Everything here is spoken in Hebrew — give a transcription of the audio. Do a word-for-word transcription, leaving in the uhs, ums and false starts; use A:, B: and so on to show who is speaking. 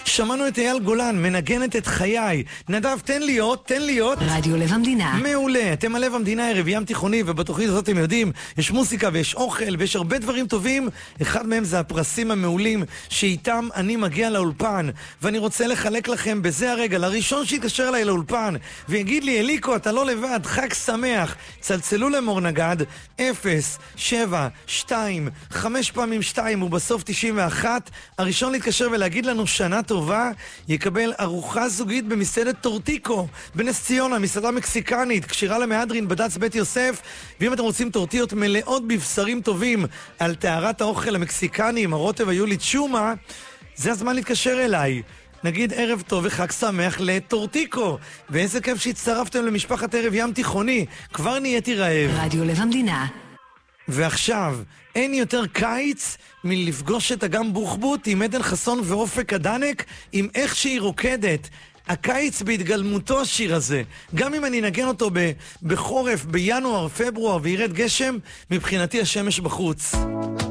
A: שמענו את אייל גולן, מנגנת את חיי. נדב, תן להיות, תן להיות.
B: רדיו לב המדינה.
A: מעולה, אתם על לב המדינה, ערב ים תיכוני, ובתוכנית הזאת אתם יודעים, יש מוסיקה ויש אוכל ויש הרבה דברים טובים. אחד מהם זה הפרסים המעולים שאיתם אני מגיע לאולפן, ואני רוצה לחלק לכם בזה הרגע, לראשון שיתקשר אליי לאולפן ויגיד לי, אליקו, אתה לא לבד, חג שמח. צלצלו למור נגד, אפס שבע שתיים חמש פעמים שתיים ובסוף תשעים ואחת. הראשון להתקשר ולהגיד לנו שנה טובה יקבל ארוחה זוגית במסעדת טורטיקו בנס ציונה, מסעדה מקסיקנית קשירה למהדרין בד"ץ בית יוסף. ואם אתם רוצים טורטיות מלאות בבשרים טובים על טהרת האוכל המקסיקני עם הרוטב היולית שומה, זה הזמן להתקשר אליי. נגיד ערב טוב וחג שמח לטורטיקו, ואיזה כיף שהצטרפתם למשפחת ערב ים תיכוני. כבר נהייתי רעב.
B: רדיו לב המדינה.
A: ועכשיו, אין יותר קיץ מלפגוש את אגם בוחבוט עם עדן חסון ואופק הדנק עם איך שהיא רוקדת. הקיץ בהתגלמותו השיר הזה. גם אם אני נגן אותו ב- בחורף, בינואר, פברואר וירד גשם, מבחינתי השמש בחוץ.